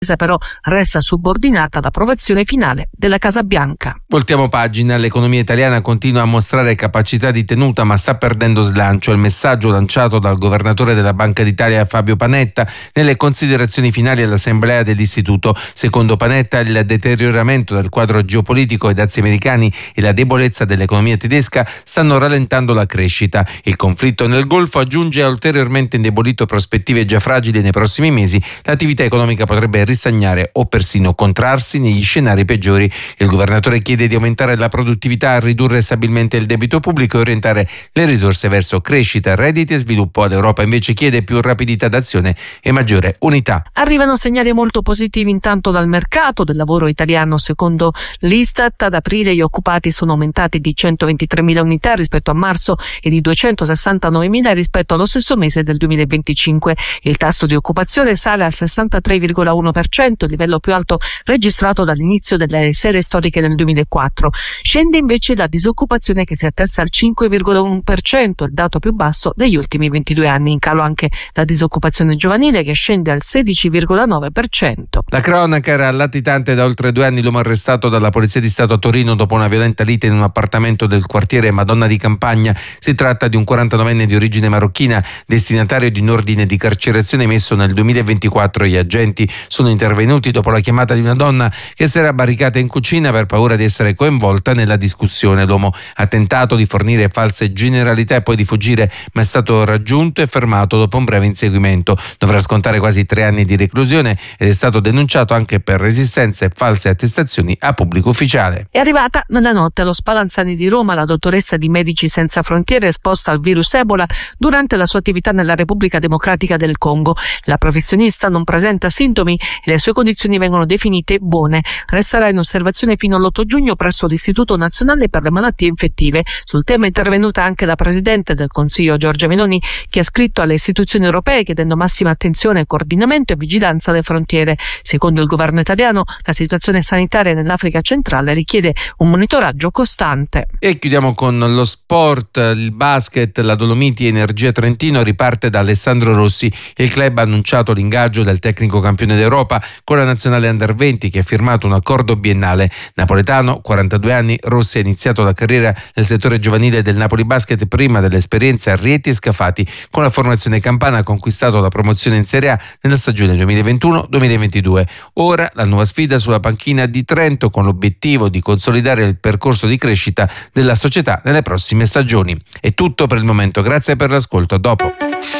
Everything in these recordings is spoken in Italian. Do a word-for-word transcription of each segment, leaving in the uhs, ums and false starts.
però resta subordinata all'approvazione finale della Casa Bianca. Voltiamo pagina. L'economia italiana continua a mostrare capacità di tenuta, ma sta perdendo slancio. È il messaggio lanciato dal governatore della Banca d'Italia Fabio Panetta nelle considerazioni finali all'assemblea dell'istituto. Secondo Panetta, il deterioramento del quadro geopolitico ai dazi americani e la debolezza dell'economia tedesca stanno rallentando la crescita. Il conflitto nel Golfo aggiunge ulteriormente indebolito prospettive già fragili nei prossimi mesi. L'attività economica potrebbe ristagnare o persino contrarsi negli scenari peggiori. Il governatore chiede di aumentare la produttività, ridurre stabilmente il debito pubblico e orientare le risorse verso crescita, redditi e sviluppo. L'Europa invece chiede più rapidità d'azione e maggiore unità. Arrivano segnali molto positivi intanto dal mercato del lavoro italiano. Secondo l'Istat, ad aprile gli occupati sono aumentati di centoventitremila unità rispetto a marzo e di duecentosessantanovemila rispetto allo stesso mese del duemilaventicinque. Il tasso di occupazione sale al sessantatré virgola uno per cento, il livello più alto registrato dall'inizio delle serie storiche nel duemilaquattro. Scende invece la disoccupazione, che si attesta al cinque virgola uno per cento, il dato più basso degli ultimi ventidue anni. In calo anche la disoccupazione giovanile, che scende al sedici virgola nove per cento. La cronaca era latitante. Da oltre due anni l'uomo arrestato dalla Polizia di Stato a Torino dopo una violenta lite in un appartamento del quartiere Madonna di Campagna. Si tratta di un quarantanovenne di origine marocchina, destinatario di un ordine di carcerazione emesso nel duemilaventiquattro. Gli agenti sono intervenuti dopo la chiamata di una donna che si era barricata in cucina per paura di essere coinvolta nella discussione. L'uomo ha tentato di fornire false generalità e poi di fuggire, ma è stato raggiunto e fermato dopo un breve inseguimento. Dovrà scontare quasi tre anni di reclusione ed è stato denunciato anche per resistenza e false attestazioni a pubblico ufficiale. È arrivata nella notte allo Spallanzani di Roma la dottoressa di Medici Senza Frontiere esposta al virus Ebola durante la sua attività nella Repubblica Democratica del Congo. La professionista non presenta sintomi e le sue condizioni vengono definite buone. Resterà in osservazione fino all'otto giugno presso l'Istituto Nazionale per le Malattie Infettive. Sul tema è intervenuta anche la Presidente del Consiglio Giorgia Meloni, che ha scritto alle istituzioni europee chiedendo massima attenzione, coordinamento e vigilanza alle frontiere. Secondo il governo italiano, la situazione sanitaria nell'Africa centrale richiede un monitoraggio costante. E chiudiamo con lo sport, il basket. La Dolomiti Energia Trentino riparte da Alessandro Rossi. Il club ha annunciato l'ingaggio del tecnico campione d'Europa con la nazionale Under venti, che ha firmato un accordo biennale. Napoletano, quarantadue anni, Rossi ha iniziato la carriera nel settore giovanile del Napoli Basket prima dell'esperienza a Rieti e Scafati. Con la formazione campana ha conquistato la promozione in Serie A nella stagione duemilaventuno duemilaventidue. Ora la nuova sfida sulla panchina di Trento, con l'obiettivo di consolidare il percorso di crescita della società nelle prossime stagioni. È tutto per il momento, grazie per l'ascolto, a dopo.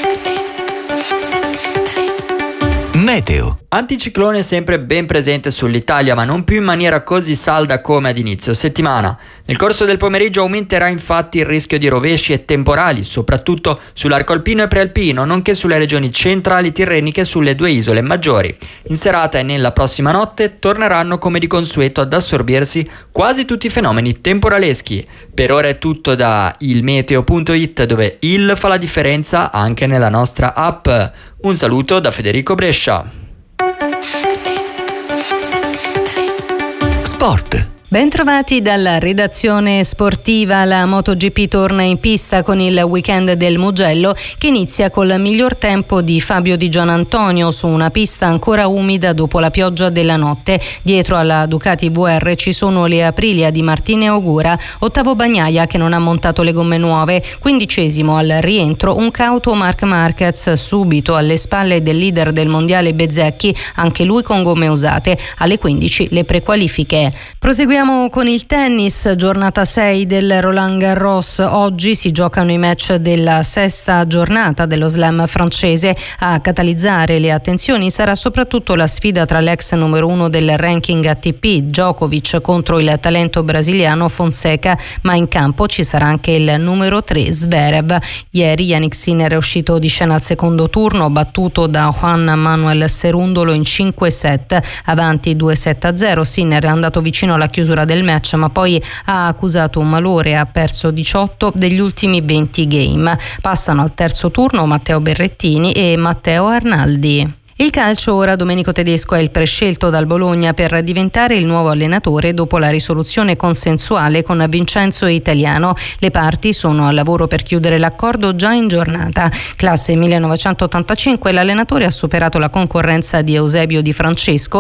Meteo. Anticiclone sempre ben presente sull'Italia, ma non più in maniera così salda come ad inizio settimana. Nel corso del pomeriggio aumenterà infatti il rischio di rovesci e temporali, soprattutto sull'arco alpino e prealpino, nonché sulle regioni centrali tirreniche e sulle due isole maggiori. In serata e nella prossima notte torneranno come di consueto ad assorbirsi quasi tutti i fenomeni temporaleschi. Per ora è tutto da ilmeteo punto it, dove il fa la differenza anche nella nostra app. Un saluto da Federico Brescia. Sport. Bentrovati dalla redazione sportiva. La MotoGP torna in pista con il weekend del Mugello, che inizia col miglior tempo di Fabio Di Gianantonio su una pista ancora umida dopo la pioggia della notte. Dietro alla Ducati V R ci sono le Aprilia di Martine Ogura, ottavo Bagnaia che non ha montato le gomme nuove, quindicesimo al rientro un cauto Marc Marquez subito alle spalle del leader del mondiale Bezzecchi, anche lui con gomme usate. Alle quindici le prequalifiche. Proseguiamo con il tennis, giornata sei del Roland Garros. Oggi si giocano i match della sesta giornata dello slam francese. A catalizzare le attenzioni sarà soprattutto la sfida tra l'ex numero uno del ranking A T P, Djokovic, contro il talento brasiliano Fonseca, ma in campo ci sarà anche il numero tre Zverev. Ieri Jannik Sinner è uscito di scena al secondo turno, battuto da Juan Manuel Cerundolo in cinque set, avanti due sette a zero. Sinner è andato vicino alla chiusura del match, ma poi ha accusato un malore e ha perso diciotto degli ultimi venti game. Passano al terzo turno Matteo Berrettini e Matteo Arnaldi. Il calcio, ora Domenico Tedesco è il prescelto dal Bologna per diventare il nuovo allenatore dopo la risoluzione consensuale con Vincenzo Italiano. Le parti sono al lavoro per chiudere l'accordo già in giornata. Classe millenovecentottantacinque, l'allenatore ha superato la concorrenza di Eusebio Di Francesco